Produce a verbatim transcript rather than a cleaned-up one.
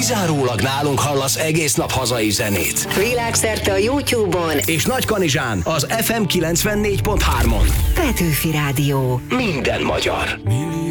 Kizárólag nálunk hallasz egész nap hazai zenét. Világszerte a YouTube-on és Nagykanizsán az ef em kilencvennégy pont hármon. Petőfi Rádió. Minden magyar.